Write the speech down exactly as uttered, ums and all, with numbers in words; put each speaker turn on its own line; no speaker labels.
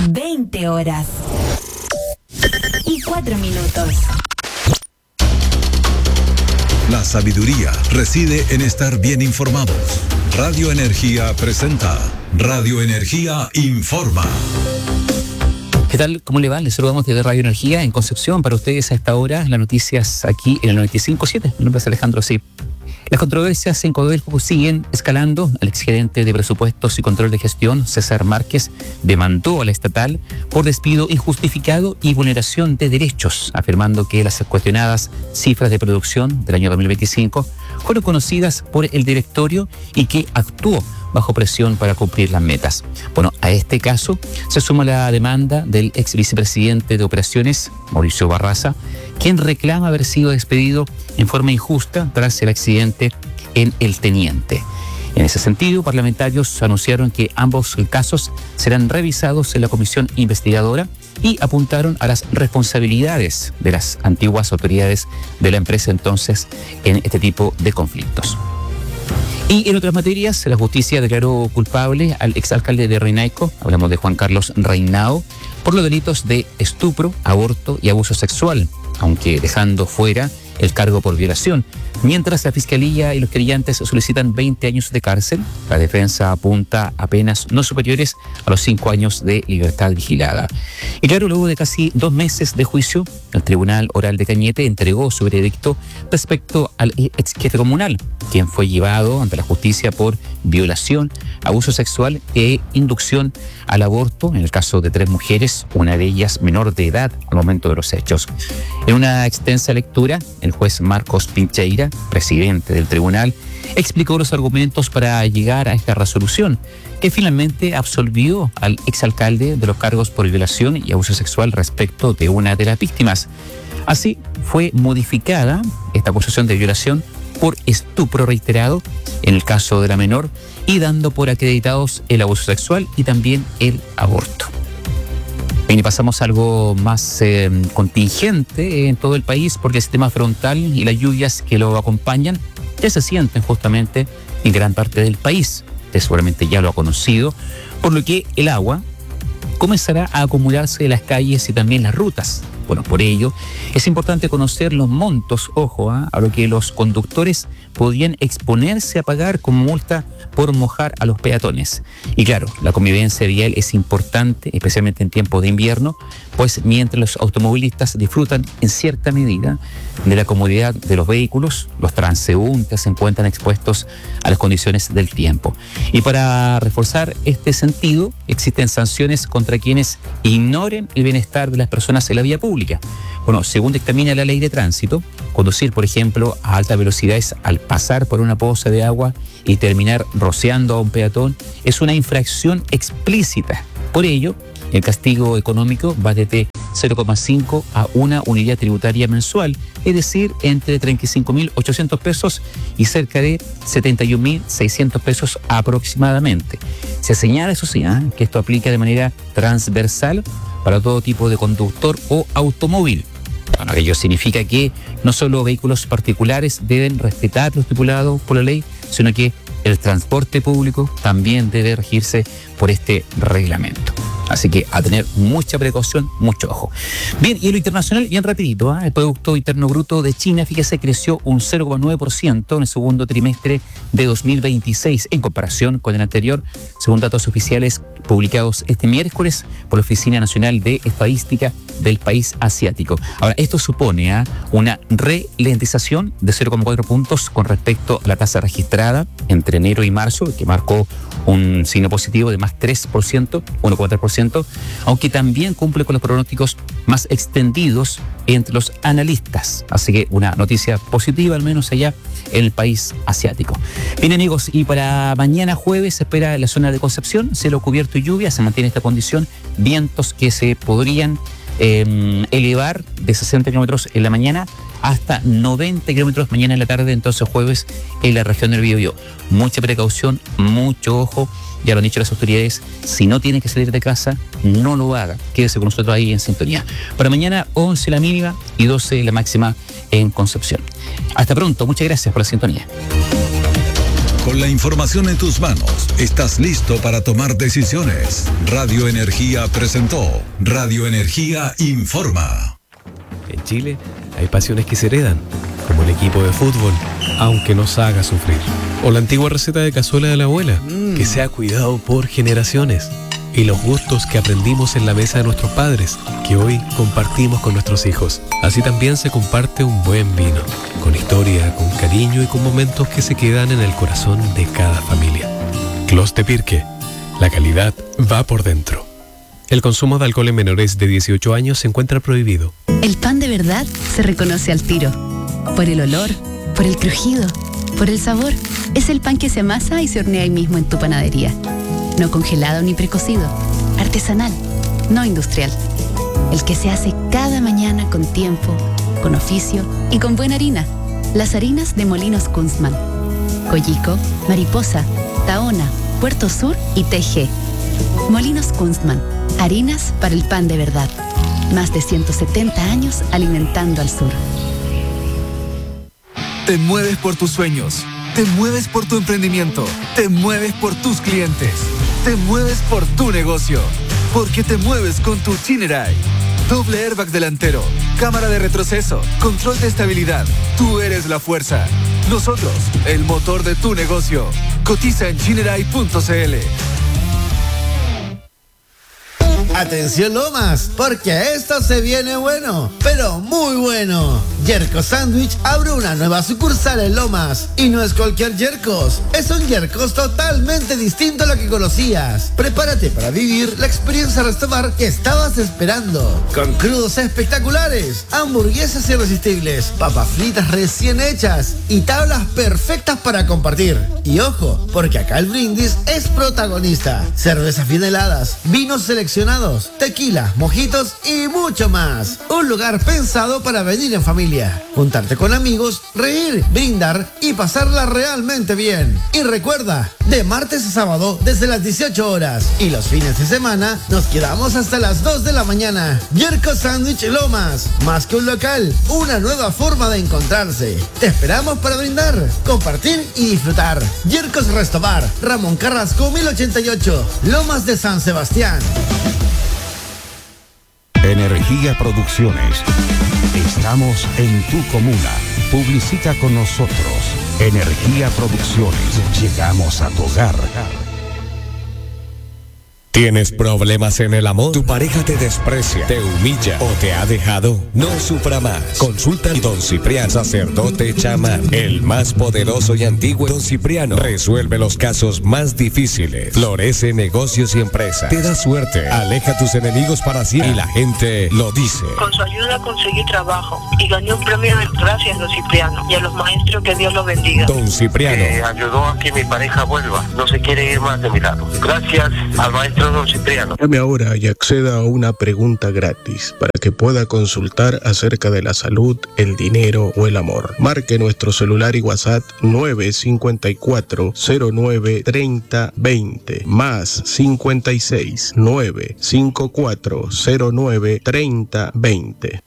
veinte horas y cuatro minutos.
La sabiduría reside en estar bien informados. Radio Energía presenta Radio Energía Informa.
¿Qué tal? ¿Cómo le va? Les saludamos desde Radio Energía en Concepción. Para ustedes a esta hora, las noticias aquí en el noventa y cinco punto siete. Mi nombre es Alejandro Cip. Las controversias en Codelco siguen escalando. El exgerente de Presupuestos y Control de Gestión, César Márquez, demandó a la estatal por despido injustificado y vulneración de derechos, afirmando que las cuestionadas cifras de producción del año dos mil veinticinco fueron conocidas por el directorio y que actuó bajo presión para cumplir las metas. Bueno, a este caso se suma la demanda del ex vicepresidente de Operaciones, Mauricio Barraza, quien reclama haber sido despedido en forma injusta tras el accidente en El Teniente. En ese sentido, parlamentarios anunciaron que ambos casos serán revisados en la comisión investigadora y apuntaron a las responsabilidades de las antiguas autoridades de la empresa entonces en este tipo de conflictos. Y en otras materias, la justicia declaró culpable al exalcalde de Reinaico, hablamos de Juan Carlos Reinao, por los delitos de estupro, aborto y abuso sexual, aunque dejando fuera el cargo por violación. Mientras la Fiscalía y los querellantes solicitan veinte años de cárcel, la defensa apunta a penas no superiores a los cinco años de libertad vigilada. Y claro, luego de casi dos meses de juicio, el Tribunal Oral de Cañete entregó su veredicto respecto al ex jefe comunal, quien fue llevado ante la justicia por violación, abuso sexual e inducción al aborto, en el caso de tres mujeres, una de ellas menor de edad al momento de los hechos. En una extensa lectura, el juez Marcos Pincheira, presidente del tribunal, explicó los argumentos para llegar a esta resolución, que finalmente absolvió al exalcalde de los cargos por violación y abuso sexual respecto de una de las víctimas. Así, fue modificada esta acusación de violación por estupro reiterado en el caso de la menor y dando por acreditados el abuso sexual y también el aborto. Bien, y pasamos a algo más eh, contingente en todo el país, porque el sistema frontal y las lluvias que lo acompañan ya se sienten justamente en gran parte del país. Usted seguramente ya lo ha conocido, por lo que el agua comenzará a acumularse en las calles y también las rutas. Bueno, por ello es importante conocer los montos, ojo, ¿eh? a lo que los conductores podrían exponerse a pagar como multa por mojar a los peatones. Y claro, la convivencia vial es importante, especialmente en tiempos de invierno, pues mientras los automovilistas disfrutan en cierta medida de la comodidad de los vehículos, los transeúntes se encuentran expuestos a las condiciones del tiempo. Y para reforzar este sentido, existen sanciones contra quienes ignoren el bienestar de las personas en la vía pública. Bueno, según dictamina la ley de tránsito, conducir, por ejemplo, a altas velocidades al pasar por una poza de agua y terminar rociando a un peatón es una infracción explícita. Por ello, el castigo económico va desde cero coma cinco a una unidad tributaria mensual, es decir, entre treinta y cinco mil ochocientos pesos y cerca de setenta y un mil seiscientos pesos aproximadamente. Se señala, eso sí, ¿eh? que esto aplica de manera transversal para todo tipo de conductor o automóvil. Bueno, ello significa que no solo vehículos particulares deben respetar lo estipulado por la ley, sino que el transporte público también debe regirse por este reglamento. Así que a tener mucha precaución, mucho ojo. Bien, y en lo internacional, bien rapidito, ¿eh? el Producto Interno Bruto de China, fíjese, creció un cero coma nueve por ciento en el segundo trimestre de dos mil veintiséis en comparación con el anterior, según datos oficiales publicados este miércoles por la Oficina Nacional de Estadística del país asiático. Ahora, esto supone ¿eh? una ralentización de cero coma cuatro puntos con respecto a la tasa registrada entre enero y marzo, que marcó un signo positivo de más tres por ciento, uno coma tres por ciento, aunque también cumple con los pronósticos más extendidos entre los analistas. Así que una noticia positiva, al menos allá en el país asiático. Bien, amigos, y para mañana jueves se espera en la zona de Concepción cielo cubierto y lluvia, se mantiene esta condición, vientos que se podrían eh, elevar de sesenta kilómetros en la mañana hasta noventa kilómetros mañana en la tarde, entonces jueves en la región del Biobío. Mucha precaución, mucho ojo, ya lo han dicho las autoridades, si no tiene que salir de casa, no lo haga, quédese con nosotros ahí en sintonía. Para mañana once la mínima y doce la máxima en Concepción. Hasta pronto, muchas gracias por la sintonía.
Con la información en tus manos, estás listo para tomar decisiones. Radio Energía presentó Radio Energía Informa.
En Chile hay pasiones que se heredan, como el equipo de fútbol, aunque nos haga sufrir. O la antigua receta de cazuela de la abuela, mm. que se ha cuidado por generaciones. Y los gustos que aprendimos en la mesa de nuestros padres, que hoy compartimos con nuestros hijos. Así también se comparte un buen vino, con historia, con cariño y con momentos que se quedan en el corazón de cada familia. Clos de Pirque, la calidad va por dentro. El consumo de alcohol en menores de dieciocho años se encuentra prohibido.
El pan de verdad se reconoce al tiro. Por el olor, por el crujido, por el sabor. Es el pan que se amasa y se hornea ahí mismo en tu panadería. No congelado ni precocido, artesanal, no industrial. El que se hace cada mañana con tiempo, con oficio y con buena harina. Las harinas de Molinos Kunstmann. Coyico, Mariposa, Tahona, Puerto Sur y T G. Molinos Kunstmann, harinas para el pan de verdad. Más de ciento setenta años alimentando al sur.
Te mueves por tus sueños. Te mueves por tu emprendimiento. Te mueves por tus clientes. Te mueves por tu negocio. Porque te mueves con tu Chinerai. Doble airbag delantero, cámara de retroceso, control de estabilidad. Tú eres la fuerza. Nosotros, el motor de tu negocio. Cotiza en chinerai punto c l.
Atención Lomas, porque esto se viene bueno, pero muy bueno. Yerkos Sandwich abre una nueva sucursal en Lomas. Y no es cualquier Yerkos, es un Yerkos totalmente distinto a lo que conocías. Prepárate para vivir la experiencia restobar que estabas esperando. Con crudos espectaculares, hamburguesas irresistibles, papas fritas recién hechas y tablas perfectas para compartir. Y ojo, porque acá el brindis es protagonista. Cervezas bien heladas, vinos seleccionados, tequila, mojitos y mucho más. Un lugar pensado para venir en familia, juntarte con amigos, reír, brindar y pasarla realmente bien. Y recuerda, de martes a sábado desde las dieciocho horas y los fines de semana nos quedamos hasta las dos de la mañana. Yerkos Sandwich Lomas, más que un local, una nueva forma de encontrarse. Te esperamos para brindar, compartir y disfrutar. Yerkos Restobar, Ramón Carrasco mil ochenta y ocho, Lomas de San Sebastián.
Energía Producciones. Estamos en tu comuna. Publicita con nosotros. Energía Producciones. Llegamos a tu hogar.
¿Tienes problemas en el amor? ¿Tu pareja te desprecia, te humilla o te ha dejado? No sufra más. Consulta a Don Cipriano, sacerdote chamán, el más poderoso y antiguo. Don Cipriano resuelve los casos más difíciles, florece negocios y empresas, te da suerte, aleja a tus enemigos para siempre y la gente lo dice.
Con su ayuda conseguí trabajo y gané un premio de gracias, Don Cipriano, y a los maestros que Dios los bendiga.
Don Cipriano
eh, ayudó a que mi pareja vuelva, no se quiere ir más de mi lado. Gracias al maestro Don Cipriano.
Llame ahora y acceda a una pregunta gratis para que pueda consultar acerca de la salud, el dinero o el amor. Marque nuestro celular y WhatsApp nueve cinco cuatro cero nueve treinta veinte más cincuenta y seis nueve cinco cuatro cero nueve treinta veinte.